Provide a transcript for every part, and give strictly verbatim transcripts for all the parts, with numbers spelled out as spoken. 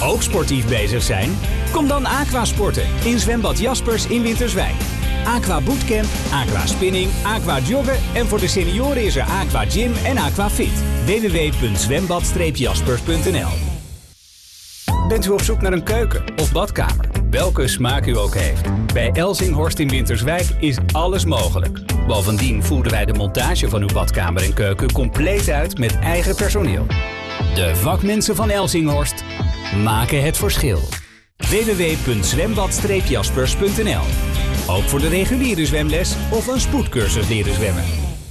Ook sportief bezig zijn? Kom dan aqua sporten in zwembad Jaspers in Winterswijk. Aqua Bootcamp, Aqua Spinning, Aqua Joggen en voor de senioren is er Aqua Gym en Aqua Fit. w w w punt zwembad jaspers punt n l. Bent u op zoek naar een keuken of badkamer? Welke smaak u ook heeft. Bij Elzinghorst in Winterswijk is alles mogelijk. Bovendien voeren wij de montage van uw badkamer en keuken compleet uit met eigen personeel. De vakmensen van Elzinghorst maken het verschil. w w w punt zwembad jaspers punt n l. Ook voor de reguliere zwemles of een spoedcursus leren zwemmen.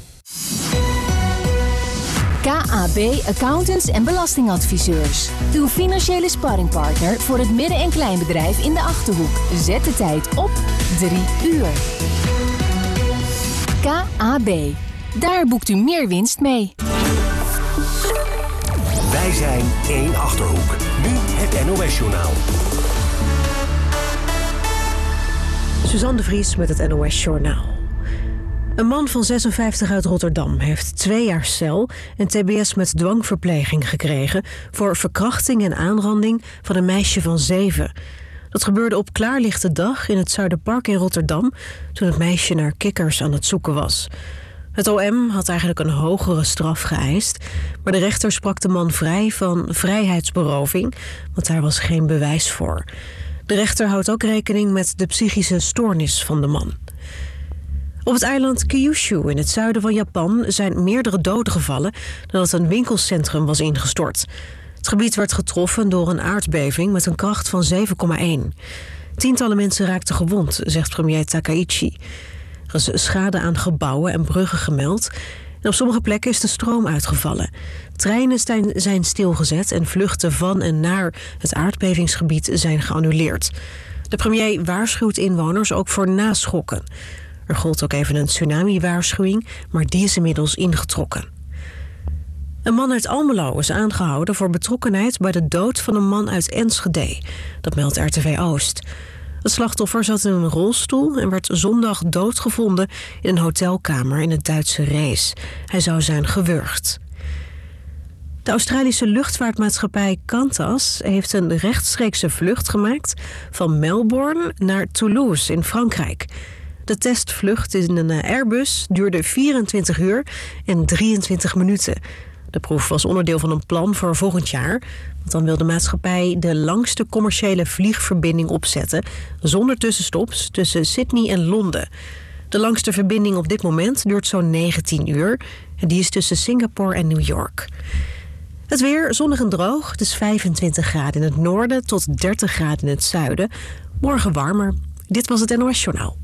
K A B Accountants en Belastingadviseurs. Uw financiële sparringpartner voor het midden- en kleinbedrijf in de Achterhoek. Zet de tijd op drie uur. K A B. Daar boekt u meer winst mee. Wij zijn één Achterhoek. Nu het N O S-journaal. Suzanne de Vries met het N O S-journaal. Een man van zesenvijftig uit Rotterdam heeft twee jaar cel en T B S met dwangverpleging gekregen voor verkrachting en aanranding van een meisje van zeven. Dat gebeurde op klaarlichte dag in het Zuiderpark in Rotterdam toen het meisje naar kikkers aan het zoeken was. Het O M had eigenlijk een hogere straf geëist, maar de rechter sprak de man vrij van vrijheidsberoving, want daar was geen bewijs voor. De rechter houdt ook rekening met de psychische stoornis van de man. Op het eiland Kyushu in het zuiden van Japan zijn meerdere doden gevallen nadat een winkelcentrum was ingestort. Het gebied werd getroffen door een aardbeving met een kracht van zeven komma één. Tientallen mensen raakten gewond, zegt premier Takaichi. Er is schade aan gebouwen en bruggen gemeld. En op sommige plekken is de stroom uitgevallen. Treinen zijn stilgezet en vluchten van en naar het aardbevingsgebied zijn geannuleerd. De premier waarschuwt inwoners ook voor naschokken. Er gold ook even een tsunami-waarschuwing, maar die is inmiddels ingetrokken. Een man uit Almelo is aangehouden voor betrokkenheid bij de dood van een man uit Enschede. Dat meldt R T V Oost. Het slachtoffer zat in een rolstoel en werd zondag doodgevonden in een hotelkamer in het Duitse Rees. Hij zou zijn gewurgd. De Australische luchtvaartmaatschappij Qantas heeft een rechtstreekse vlucht gemaakt van Melbourne naar Toulouse in Frankrijk. De testvlucht in een Airbus duurde vierentwintig uur en drieëntwintig minuten. De proef was onderdeel van een plan voor volgend jaar. Want dan wil de maatschappij de langste commerciële vliegverbinding opzetten, zonder tussenstops tussen Sydney en Londen. De langste verbinding op dit moment duurt zo'n negentien uur. En die is tussen Singapore en New York. Het weer zonnig en droog. Het is vijfentwintig graden in het noorden tot dertig graden in het zuiden. Morgen warmer. Dit was het N O S-journaal.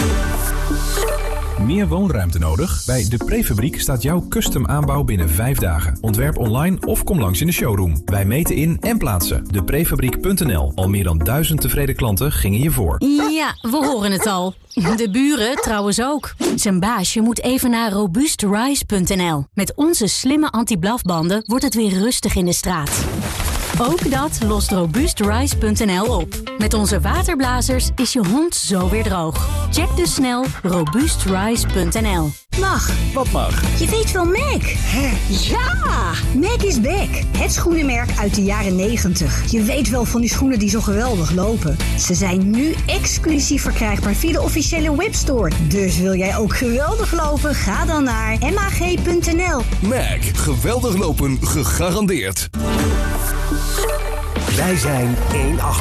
Meer woonruimte nodig? Bij De Prefabriek staat jouw custom aanbouw binnen vijf dagen. Ontwerp online of kom langs in de showroom. Wij meten in en plaatsen. de prefabriek punt n l. Al meer dan duizend tevreden klanten gingen je voor. Ja, we horen het al. De buren trouwens ook. Zijn baasje moet even naar robuust rise punt n l. Met onze slimme anti-blafbanden wordt het weer rustig in de straat. Ook dat lost robuust rise punt n l op. Met onze waterblazers is je hond zo weer droog. Check dus snel robuust rise punt n l. Mag. Wat mag? Je weet wel Mac. Hè? Ja! Mac is back. Het schoenenmerk uit de jaren negentig. Je weet wel van die schoenen die zo geweldig lopen. Ze zijn nu exclusief verkrijgbaar via de officiële webstore. Dus wil jij ook geweldig lopen? Ga dan naar m a g punt n l. Mac. Geweldig lopen gegarandeerd. Wij zijn één Achterhoek.